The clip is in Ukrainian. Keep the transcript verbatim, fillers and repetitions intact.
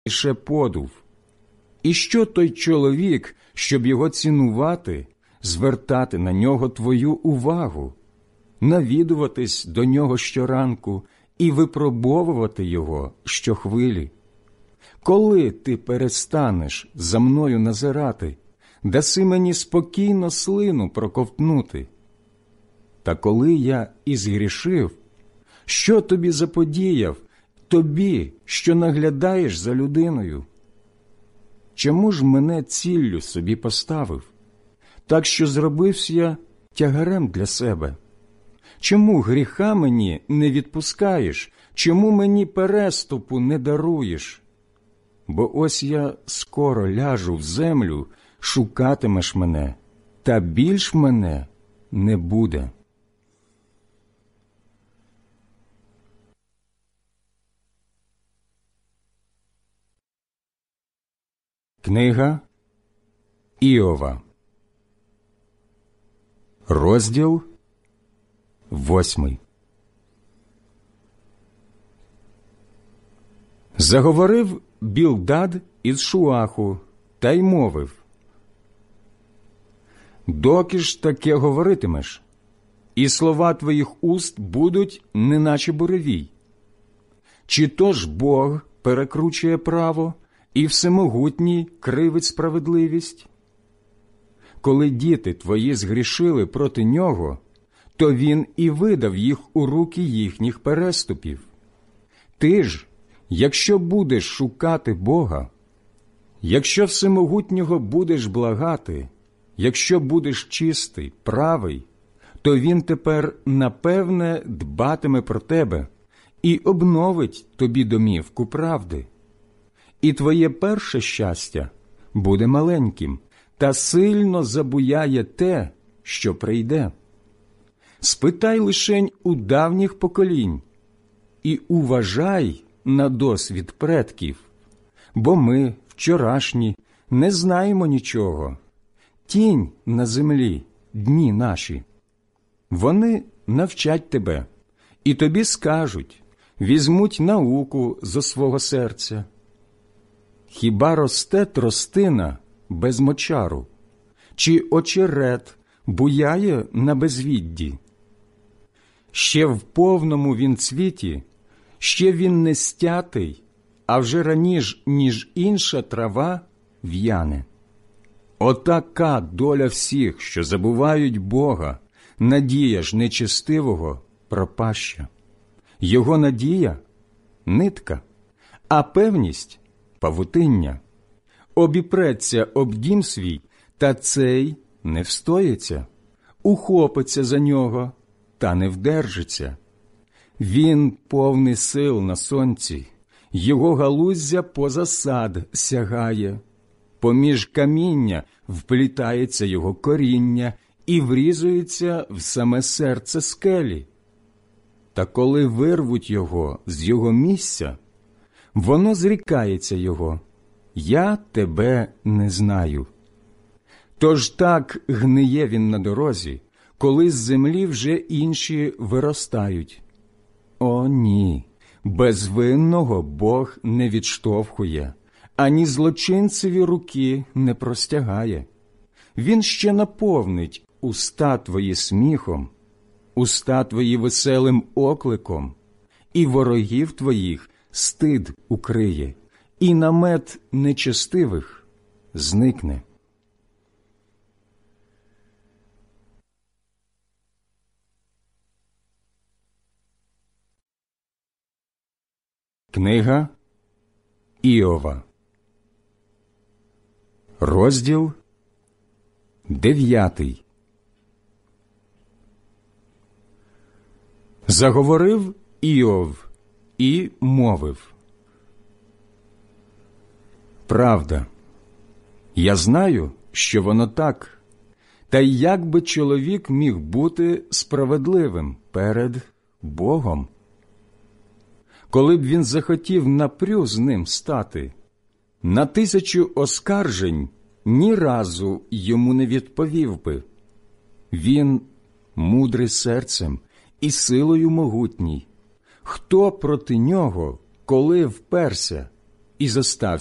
лише подув. І що той чоловік, щоб його цінувати, звертати на нього твою увагу, навідуватись до нього щоранку і випробовувати його щохвилі? Коли ти перестанеш за мною назирати, даси мені спокійно слину проковтнути? Та коли я і згрішив, що тобі заподіяв, тобі, що наглядаєш за людиною? Чому ж мене ціллю собі поставив, так що зробився я тягарем для себе? Чому гріха мені не відпускаєш? Чому мені переступу не даруєш? Бо ось я скоро ляжу в землю, шукатимеш мене, та більш мене не буде. Книга Іова, розділ восьмий. Заговорив Білдад із Шуаху та й мовив: «Доки ж таке говоритимеш, і слова твоїх уст будуть неначе буревій? Чи то ж Бог перекручує право, і всемогутній кривить справедливість? Коли діти твої згрішили проти нього, то він і видав їх у руки їхніх переступів. Ти ж, якщо будеш шукати Бога, якщо всемогутнього будеш благати, якщо будеш чистий, правий, то він тепер, напевне, дбатиме про тебе і обновить тобі домівку правди. І твоє перше щастя буде маленьким, та сильно забуяє те, що прийде. Спитай лишень у давніх поколінь і уважай на досвід предків, бо ми, вчорашні, не знаємо нічого. Тінь на землі дні наші. Вони навчать тебе, і тобі скажуть, візьмуть науку зо свого серця. Хіба росте тростина без мочару, чи очерет буяє на безвідді? Ще в повному він цвіті, ще він не стятий, а вже раніш, ніж інша трава, в'яне. Отака доля всіх, що забувають Бога, надія ж нечестивого пропаща. Його надія – нитка, а певність – павутиння. Обіпреться об дім свій, та цей не встоїться, ухопиться за нього, та не вдержиться. Він повний сил на сонці, його галуздя поза сад сягає. Поміж каміння вплітається його коріння і врізується в саме серце скелі. Та коли вирвуть його з його місця, воно зрікається його: «Я тебе не знаю». Тож так гниє він на дорозі, коли з землі вже інші виростають. О, ні, безвинного Бог не відштовхує, ані злочинцеві руки не простягає. Він ще наповнить уста твої сміхом, уста твої веселим окликом, і ворогів твоїх стид укриє, і намет нечестивих зникне. Книга Іова, розділ дев'ятий. Заговорив Іов і мовив: «Правда, я знаю, що воно так, та як би чоловік міг бути справедливим перед Богом? Коли б він захотів напрю з ним стати, на тисячу оскаржень ні разу йому не відповів би. Він мудрий серцем і силою могутній. Хто проти нього, коли вперся, і застав